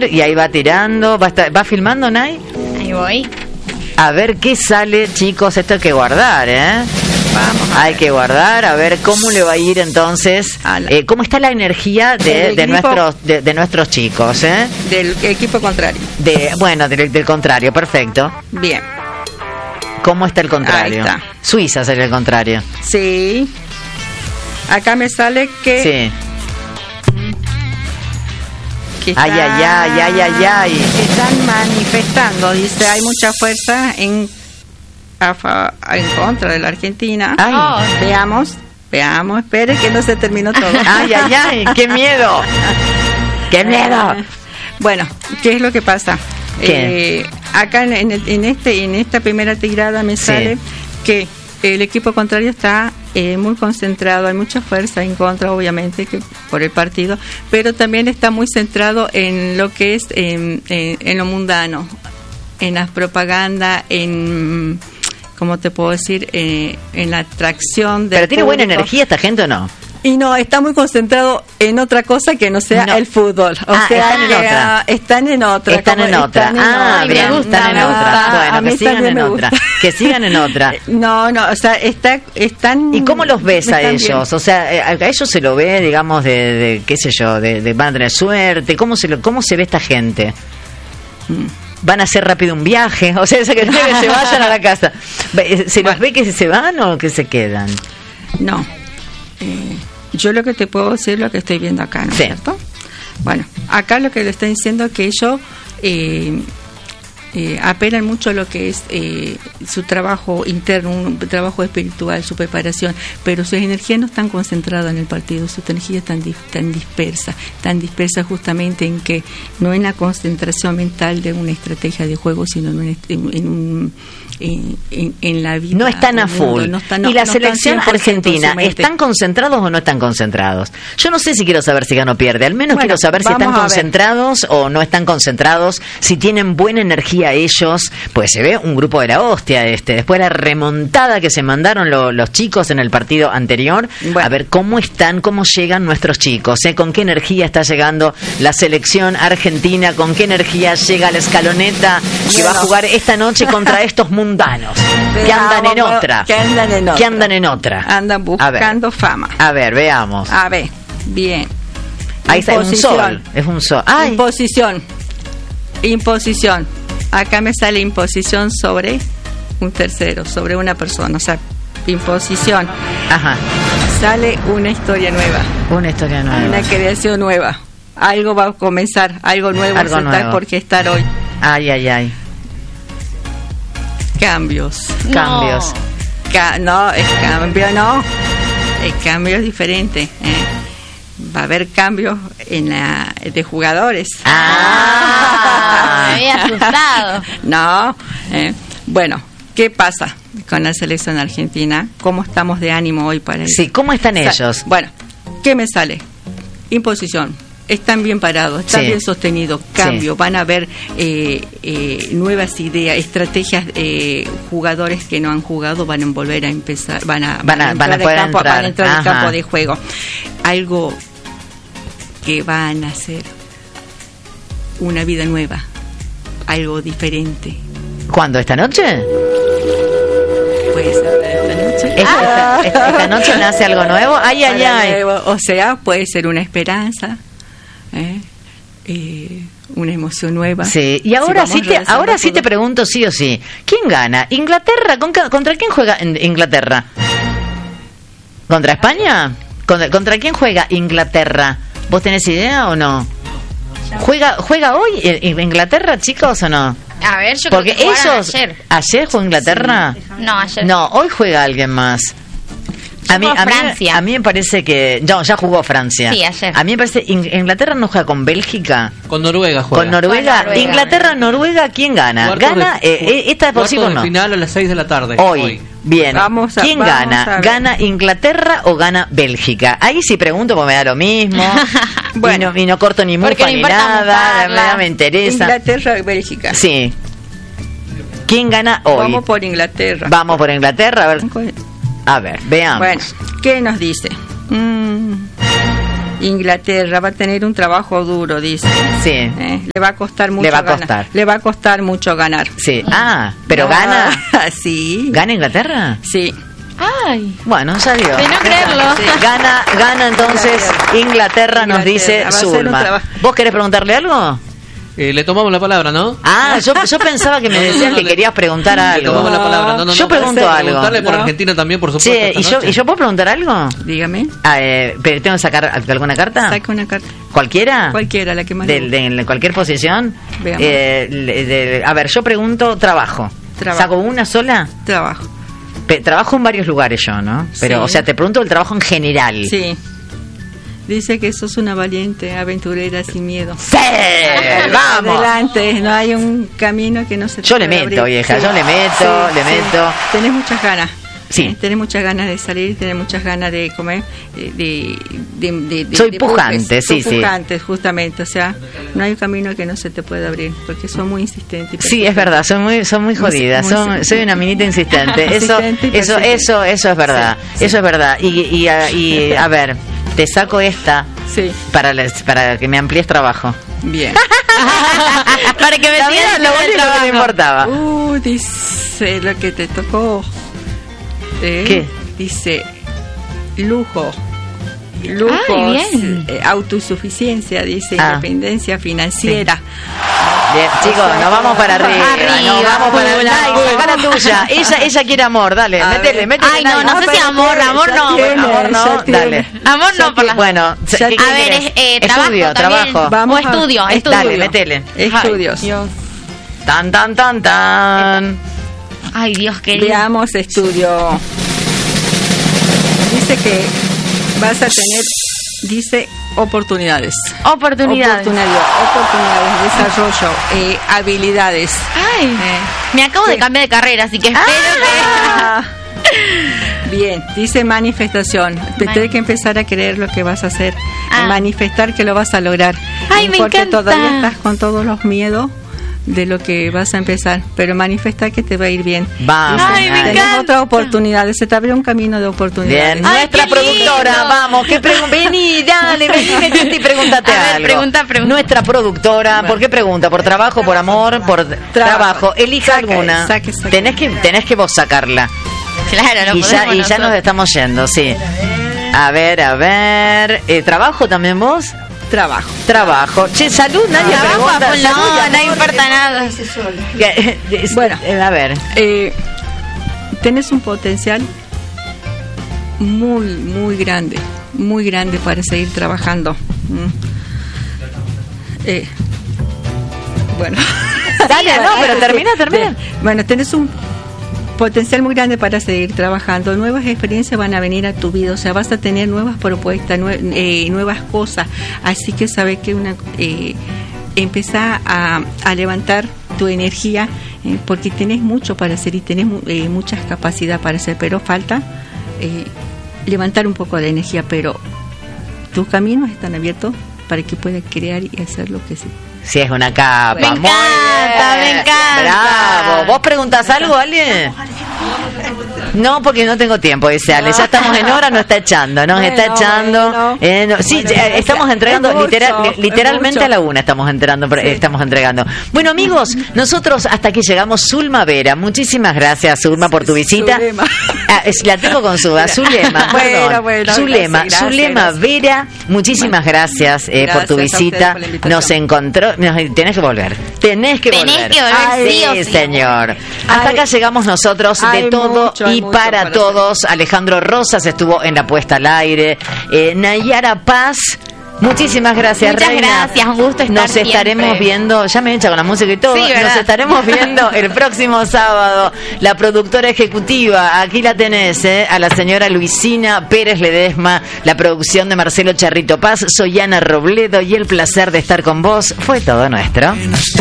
ver, y ahí va tirando. ¿Va filmando, Nay? Ahí voy. A ver qué sale, chicos. Esto hay que guardar, Vamos. Hay que guardar, a ver cómo le va a ir entonces. ¿Cómo está la energía de nuestros chicos? Del equipo contrario. Del contrario, perfecto. Bien. ¿Cómo está el contrario? Ahí está. Suiza sería el contrario. Sí. Acá me sale que... Sí. Que ay. están manifestando, dice, hay mucha fuerza en contra de la Argentina. Veamos, espere que no se terminó todo. Ay, qué miedo. ¡Qué miedo! Bueno, ¿qué es lo que pasa? Acá en esta primera tirada me sale que el equipo contrario está muy concentrado, hay mucha fuerza en contra, obviamente, que por el partido, pero también está muy centrado en lo que es en lo mundano, en las propagandas, en, ¿cómo te puedo decir? En la atracción del ¿Pero tiene público. buena energía esta gente o no? Y no, está muy concentrado en otra cosa que no sea el fútbol. Están en otra. Están en otra. Me gusta. Bueno, que sigan en otra. Que sigan en otra. No, o sea, están... ¿Y cómo los ves a ellos? Bien. O sea, a ellos se lo ve, digamos, de qué sé yo, de van a tener suerte. ¿Cómo se ve esta gente? ¿Van a hacer rápido un viaje? O sea, que se vayan a la casa. ¿Se los ve que se van o que se quedan? No. Yo lo que te puedo decir es lo que estoy viendo acá, ¿no es cierto? Bueno, acá lo que le está diciendo es que ellos apelan mucho a lo que es su trabajo interno, un trabajo espiritual, su preparación, pero sus energías no están concentradas en el partido, sus energías están tan dispersas justamente en que no en la concentración mental de una estrategia de juego, sino en la vida. No están a full. ¿Y la selección argentina, están concentrados o no están concentrados? Yo no sé si quiero saber si gana o pierde, al menos quiero saber si están concentrados o no están concentrados, si tienen buena energía ellos, pues se ve un grupo de la hostia después de la remontada que se mandaron los chicos en el partido anterior. A ver cómo llegan nuestros chicos, con qué energía está llegando la selección argentina, con qué energía llega la escaloneta que va a jugar esta noche contra estos mundanos que andan en otra. Andan buscando fama. A ver, veamos. A ver, bien. Ahí está, es un sol. ¡Ay! Imposición. Acá me sale imposición sobre un tercero, sobre una persona. O sea, imposición. Ajá. Sale una historia nueva. Una creación nueva. Algo va a comenzar, algo nuevo está por estar hoy. Ay. Cambios. Es cambio es diferente. Va a haber cambios de jugadores. Me había asustado. No. Bueno, ¿qué pasa con la selección argentina? ¿Cómo estamos de ánimo hoy para eso? Sí, ¿cómo están ellos? Bueno, ¿qué me sale? Imposición. Están bien parados, están bien sostenidos, cambio, van a haber nuevas ideas, estrategias, jugadores que no han jugado van a volver a empezar, van a entrar al campo de juego. Algo que van a hacer una vida nueva, algo diferente. ¿Cuándo? ¿Esta noche? Puede ser esta noche. ¿Esta noche nace algo nuevo? Ay. O sea, puede ser una esperanza. Una emoción nueva. Sí, y ahora sí te pregunto sí o sí, ¿quién gana? ¿Inglaterra? ¿Contra quién juega Inglaterra? ¿Contra España? ¿Contra quién juega Inglaterra? ¿Vos tenés idea o no? ¿Juega hoy Inglaterra, chicos, o no? A ver, yo porque creo que ellos ayer jugó Inglaterra. Sí. No, ayer. No, hoy juega alguien más. A mí me parece que ya jugó Francia. Sí, ayer. A mí me parece Inglaterra no juega con Bélgica. Con Noruega juega. Con Noruega. Inglaterra-Noruega, ¿quién gana? ¿Gana? ¿Esta es posible o no? Final a las 6 de la tarde. Hoy. Bien. ¿Quién gana? ¿Gana Inglaterra o gana Bélgica? Ahí sí pregunto porque me da lo mismo. Bueno, y no corto ni mufa ni nada. Nada me interesa. Inglaterra y Bélgica. Sí. ¿Quién gana hoy? Vamos por Inglaterra. A ver, veamos. Bueno, ¿qué nos dice? Inglaterra, va a tener un trabajo duro, dice. Sí. Le va a costar mucho ganar. Le va a costar mucho ganar. Sí. Pero gana. Sí. ¿Gana Inglaterra? Sí. Ay. Bueno, ya dio. De no creerlo. Sí. Gana entonces Inglaterra, nos dice Zulma. ¿Vos querés preguntarle algo? Le tomamos la palabra, ¿no? Yo pensaba que me decían que querías preguntar algo. Le tomamos la palabra. Yo pregunto algo. Preguntarle por Argentina también, por supuesto. Sí, ¿y yo puedo preguntar algo? Dígame. ¿Pero tengo que sacar alguna carta? Saca una carta. ¿Cualquiera? Cualquiera, la que más ¿De cualquier posición? Veamos. A ver, yo pregunto trabajo. ¿Saco una sola? Trabajo. Trabajo en varios lugares yo, ¿no? Pero, sí. O sea, te pregunto el trabajo en general. Sí. Dice que sos una valiente, aventurera sin miedo. ¡Sí! ¡Vamos! Adelante, no hay un camino que no se te Yo le meto, abrir. vieja, Sí. yo le meto. Tenés muchas ganas. Sí. Tenés muchas ganas de salir, tenés muchas ganas de comer, Soy pujante, sí. Pujante, justamente, o sea, no hay un camino que no se te pueda abrir, porque son muy insistentes. Sí, es verdad, son muy jodidas, soy una minita insistente. Eso es verdad, sí. Eso es verdad. Y a ver, te saco esta para que me amplíes trabajo. Bien. Para que me sigas lo único que me importaba. Dice lo que te tocó. ¿Qué? Dice lujo. Ay, bien. Autosuficiencia, dice independencia financiera. Bien, chicos, nos vamos para arriba. Nos vamos para arriba. Saca la tuya. Ella quiere amor, dale, métele. Ay, no sé si amor no. Dale. Amor no, por las... Bueno, a ver, trabajo. Vamos estudio. Dale, métele. Estudios. Tan. Ay, Dios querido. Veamos estudio. Dice que vas a tener, oportunidades. Oportunidades, desarrollo, habilidades. Ay, me acabo de cambiar de carrera, así que espero que... Bien, dice manifestación. Te tienes que empezar a creer lo que vas a hacer, manifestar que lo vas a lograr. Ay, me porque encanta. Todavía estás con todos los miedos de lo que vas a empezar, pero manifestar que te va a ir bien. Vamos. Ay, me tenés encanta. otras oportunidades, se te abre un camino de oportunidades. Bien, nuestra productora, vamos, vení, dale, metete y pregúntate algo. Pregunta. Nuestra productora, ¿por qué pregunta? ¿Por trabajo, por amor, por trabajo? Elija alguna. Saque. Tenés que vos sacarla. Claro, y ya nos estamos yendo, sí. A ver, ¿trabajo también vos? Trabajo. Che, salud, nadie pregunta. No importa nada. Bueno, a ver. Tenés un potencial muy grande para seguir trabajando. Bueno. Dale, pero termina. Bueno, tenés un potencial muy grande para seguir trabajando. Nuevas experiencias van a venir a tu vida, o sea, vas a tener nuevas propuestas, nuevas cosas. Así que sabes que empezá a levantar tu energía, porque tenés mucho para hacer y tenés muchas capacidades para hacer, pero falta levantar un poco la energía, pero tus caminos están abiertos para que puedas crear y hacer lo que sí. Sí, es una capa. Me encanta. Bravo. ¿Vos preguntás algo, Ale? No, porque no tengo tiempo, dice Ale. Ya estamos en hora, nos está echando. Sí, estamos entregando literalmente a la una. Estamos entregando. Bueno, amigos, nosotros hasta aquí llegamos. Zulma Vera, muchísimas gracias, Zulma, por tu visita. La tengo con Zulma. Zulema Vera, muchísimas gracias por tu visita. Nos encontró. Tenés que volver. Sí, señor. Hasta acá llegamos nosotros, de todo y para todos. Alejandro Rosas estuvo en la puesta al aire. Nayara Paz, muchísimas gracias, Muchas Reina. gracias, un gusto estar Nos estaremos siempre. viendo, ya me echa con la música y todo. Sí, nos estaremos viendo el próximo sábado. La productora ejecutiva, aquí la tenés, a la señora Luisina Pérez Ledesma. La producción de Marcelo Charrito Paz. Soy Ana Robledo y el placer de estar con vos fue todo nuestro.